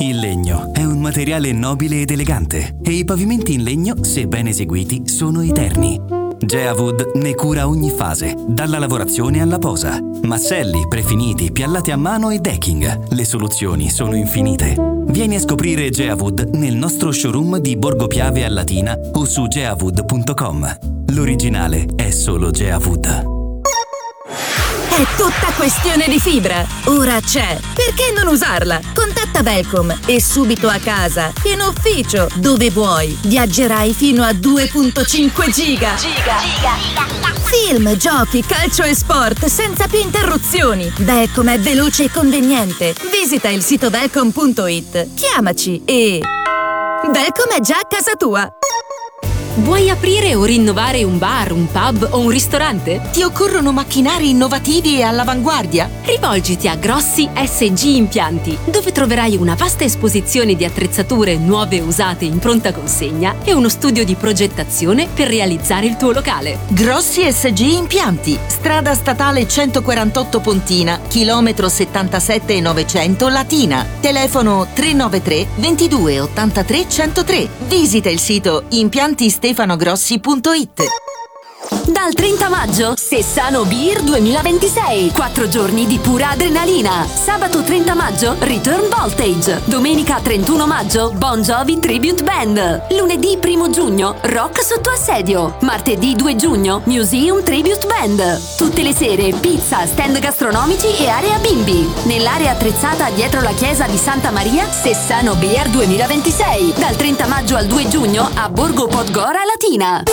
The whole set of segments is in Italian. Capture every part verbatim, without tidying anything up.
Il legno è un materiale nobile ed elegante e i pavimenti in legno, se ben eseguiti, sono eterni. Geawood ne cura ogni fase, dalla lavorazione alla posa. Masselli, prefiniti, piallate a mano e decking. Le soluzioni sono infinite. Vieni a scoprire Geawood nel nostro showroom di Borgo Piave a Latina o su geawood punto com. L'originale è solo Geawood. È tutta questione di fibra. Ora c'è. Perché non usarla? Contatta Velcom e subito a casa, in ufficio, dove vuoi. Viaggerai fino a due virgola cinque giga. Giga. Film, giochi, calcio e sport senza più interruzioni. Velcom è veloce e conveniente. Visita il sito velcom punto it. Chiamaci e... Velcom è già a casa tua. Vuoi aprire o rinnovare un bar, un pub o un ristorante? Ti occorrono macchinari innovativi e all'avanguardia? Rivolgiti a Grossi S G Impianti, dove troverai una vasta esposizione di attrezzature nuove e usate in pronta consegna e uno studio di progettazione per realizzare il tuo locale. Grossi S G Impianti, strada statale centoquarantotto Pontina, chilometro settantasette e novecento Latina. Telefono tre nove tre ventidue ottantatré centotré. Visita il sito impianti stefanogrossi punto it. Dal trenta maggio, Sessano Beer duemilaventisei. Quattro giorni di pura adrenalina. Sabato trenta maggio, Return Voltage. Domenica trentuno maggio, Bon Jovi Tribute Band. Lunedì primo giugno, Rock sotto assedio. Martedì due giugno, Museum Tribute Band. Tutte le sere, pizza, stand gastronomici e area bimbi. Nell'area attrezzata dietro la chiesa di Santa Maria, Sessano Beer duemilaventisei. Dal trenta maggio al due giugno a Borgo Podgora Latina.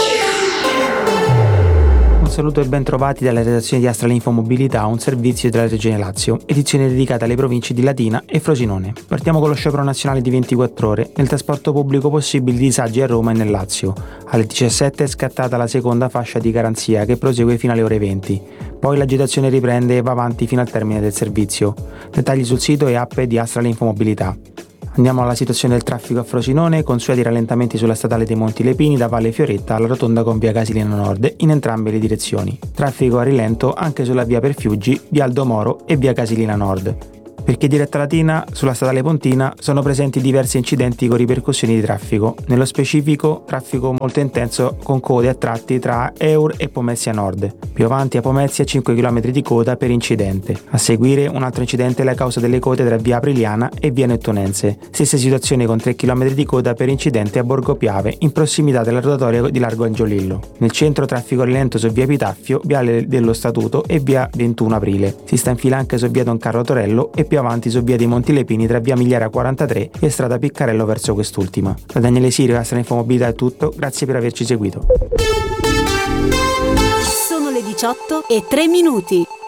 Un saluto e ben trovati dalla redazione di Astralinfo Mobilità, un servizio della Regione Lazio, edizione dedicata alle province di Latina e Frosinone. Partiamo con lo sciopero nazionale di ventiquattro ore. Nel trasporto pubblico possibili disagi a Roma e nel Lazio. Alle diciassette è scattata la seconda fascia di garanzia che prosegue fino alle ore venti. Poi l'agitazione riprende e va avanti fino al termine del servizio. Dettagli sul sito e app di Astralinfo Mobilità. Andiamo alla situazione del traffico a Frosinone, consueti rallentamenti sulla statale dei Monti Lepini da Valle Fioretta alla rotonda con via Casilina Nord in entrambe le direzioni. Traffico a rilento anche sulla via Perfiuggi, via Aldomoro e via Casilina Nord. Per chi è diretta Latina, sulla statale Pontina sono presenti diversi incidenti con ripercussioni di traffico. Nello specifico, traffico molto intenso con code a tratti tra Eur e Pomezia Nord. Più avanti a Pomezia cinque chilometri di coda per incidente. A seguire un altro incidente è la causa delle code tra via Apriliana e via Nettunense. Stessa situazione con tre chilometri di coda per incidente a Borgo Piave, in prossimità della rotatoria di Largo Angiolillo. Nel centro traffico a rilento su via Epitaffio, viale dello Statuto e via ventuno aprile. Si sta in fila anche su via Don Carlo Torello e più avanti su via dei Monti Lepini tra via Migliara quarantatré e strada Piccarello verso quest'ultima. Da Daniele Sirio, Astralinfo Mobilità è tutto, grazie per averci seguito. Sono le diciotto e tre minuti.